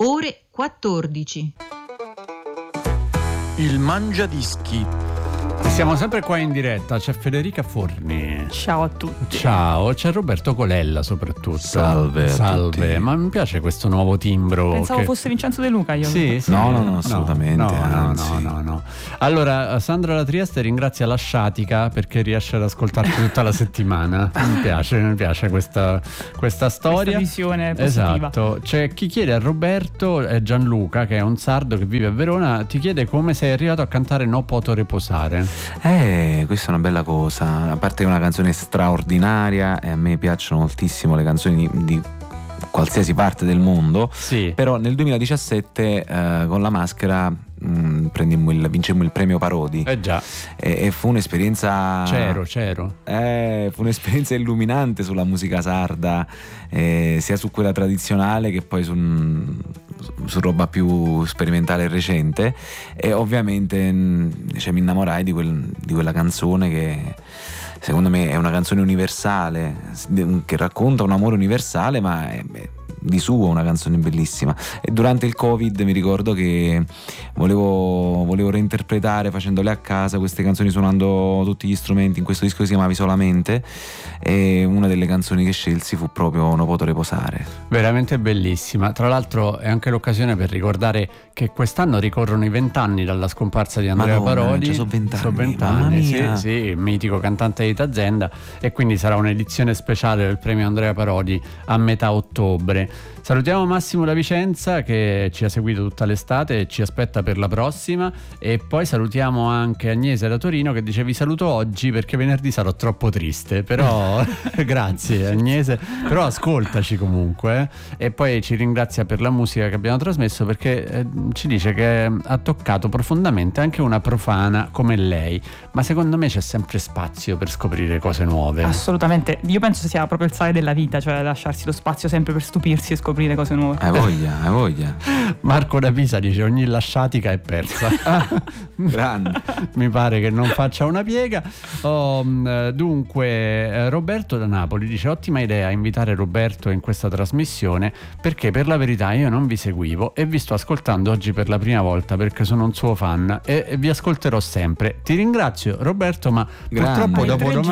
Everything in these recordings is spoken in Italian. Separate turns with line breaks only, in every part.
ore 14.
Il Mangiadischi. Siamo sempre qua in diretta, c'è Federica Forni.
Ciao a tutti.
Ciao, c'è Roberto Colella soprattutto.
Salve.
Salve, ma mi piace questo nuovo timbro.
Pensavo fosse Vincenzo De Luca io.
Sì.
No, assolutamente.
No. Allora, Sandra La Trieste ringrazia la Sciatica perché riesce ad ascoltarti tutta la settimana. Mi piace questa storia.
Questa visione positiva.
Esatto. C'è chi chiede a Roberto, è Gianluca, che è un sardo che vive a Verona, ti chiede come sei arrivato a cantare No poto riposare.
Questa è una bella cosa. A parte che è una canzone straordinaria e a me piacciono moltissimo le canzoni di qualsiasi parte del mondo.
Sì.
Però nel 2017 con La Maschera vincemmo il premio Parodi.
Già.
E fu un'esperienza.
C'ero.
Fu un'esperienza illuminante sulla musica sarda, sia su quella tradizionale che poi su roba più sperimentale e recente. E ovviamente mi innamorai di quella canzone che secondo me è una canzone universale, che racconta un amore universale, ma è di suo una canzone bellissima. E durante il Covid mi ricordo che volevo reinterpretare facendole a casa queste canzoni, suonando tutti gli strumenti in questo disco che si chiamava Isolamente, e una delle canzoni che scelsi fu proprio No poto riposare. Veramente
Bellissima. Tra l'altro è anche l'occasione per ricordare che quest'anno ricorrono i 20 anni dalla scomparsa di Andrea Parodi.
Sono 20 anni.
Sì, mitico cantante di Tazenda, e quindi sarà un'edizione speciale del premio Andrea Parodi a metà ottobre. Salutiamo Massimo da Vicenza che ci ha seguito tutta l'estate e ci aspetta per la prossima, e poi salutiamo anche Agnese da Torino che dice: vi saluto oggi perché venerdì sarò troppo triste, però grazie Agnese, però ascoltaci comunque. E poi ci ringrazia per la musica che abbiamo trasmesso, perché ci dice che ha toccato profondamente anche una profana come lei, ma secondo me c'è sempre spazio per scoprire cose nuove.
Assolutamente, io penso sia proprio il sale della vita, cioè lasciarsi lo spazio sempre per stupirsi e scoprire cose nuove.
Hai voglia.
Marco da Pisa dice: ogni lasciatica è persa.
Grande.
Mi pare che non faccia una piega. Dunque Roberto da Napoli dice: ottima idea invitare Roberto in questa trasmissione, perché per la verità io non vi seguivo e vi sto ascoltando oggi per la prima volta perché sono un suo fan e vi ascolterò sempre. Ti ringrazio Roberto, ma purtroppo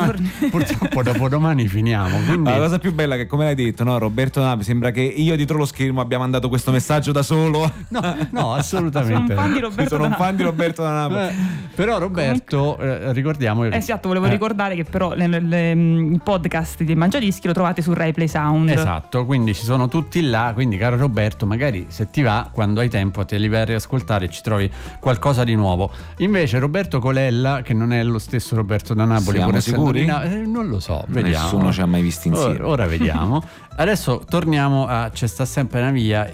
dopodomani finiamo, quindi...
La cosa più bella è che, come l'hai detto, no, Roberto da Napoli, sembra che io dietro lo schermo abbia mandato questo messaggio da solo.
No, assolutamente.
Sono un fan di Roberto
da Napoli.
Però Roberto, ricordiamo
esatto, volevo ricordare che però i podcast di Mangiadischi lo trovate su Rai Play Sound.
Esatto, quindi ci sono tutti là, quindi caro Roberto, magari se ti va, quando hai tempo te li vai a riascoltare e ci trovi qualcosa di nuovo. Invece Roberto Colella, che non è lo stesso Roberto da Napoli,
siamo sicuri?
Non lo so, vediamo.
Nessuno ci ha mai visti insieme.
Ora vediamo. Adesso torniamo a C'è sta sempre una via,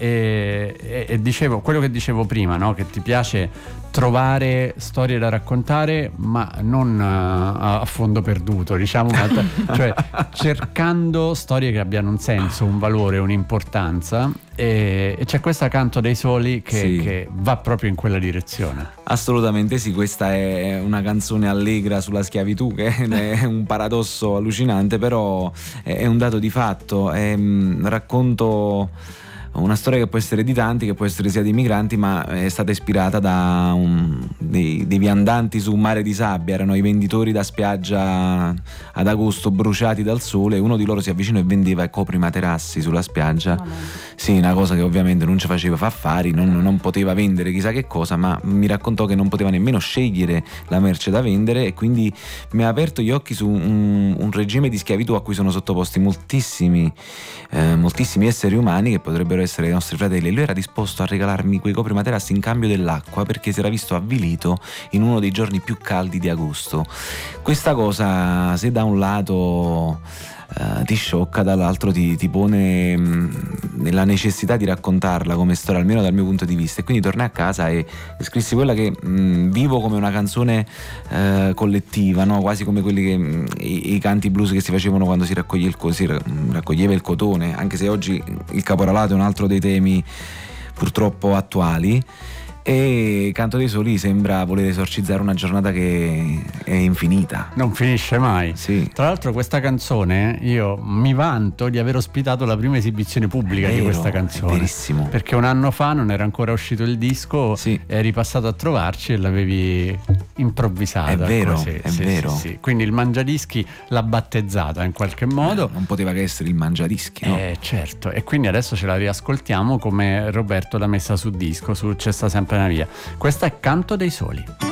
e dicevo quello che dicevo prima, no? Che ti piace trovare storie da raccontare, ma non a fondo perduto, diciamo, cioè cercando storie che abbiano un senso, un valore, un'importanza, e c'è questo Canto dei Soli che va proprio in quella direzione.
Assolutamente sì, questa è una canzone allegra sulla schiavitù, che è un paradosso allucinante, però è un dato di fatto. Racconto una storia che può essere di tanti, che può essere sia di migranti, ma è stata ispirata da dei viandanti su un mare di sabbia. Erano i venditori da spiaggia ad agosto, bruciati dal sole, e uno di loro si avvicinò e vendeva coprimaterassi sulla spiaggia. Sì, una cosa che ovviamente non ci faceva affari, non poteva vendere chissà che cosa, ma mi raccontò che non poteva nemmeno scegliere la merce da vendere, e quindi mi ha aperto gli occhi su un regime di schiavitù a cui sono sottoposti moltissimi esseri umani che potrebbero essere i nostri fratelli. E lui era disposto a regalarmi quei coprimaterassi in cambio dell'acqua, perché si era visto avvilito in uno dei giorni più caldi di agosto. Questa cosa, se da un lato ti sciocca, dall'altro ti pone nella necessità di raccontarla come storia, almeno dal mio punto di vista. E quindi tornai a casa e scrissi quella che vivo come una canzone collettiva, no? Quasi come quelli che i canti blues che si facevano quando si raccoglieva il cotone, anche se oggi il caporalato è un altro dei temi purtroppo attuali. E Canto dei Soli sembra voler esorcizzare una giornata che è infinita.
Non finisce mai.
Sì.
Tra l'altro questa canzone, io mi vanto di aver ospitato la prima esibizione pubblica di questa canzone.
È verissimo.
Perché un anno fa non era ancora uscito il disco,
Sì.
eri passato a trovarci e l'avevi improvvisata.
È vero,
così.
è
Sì,
vero.
sì, sì. Quindi il Mangiadischi l'ha battezzata in qualche modo.
Non poteva che essere il Mangiadischi, no?
Certo, e quindi adesso ce la riascoltiamo come Roberto l'ha messa su disco, su C'è sta sempre una via. Questa è Canto dei Soli.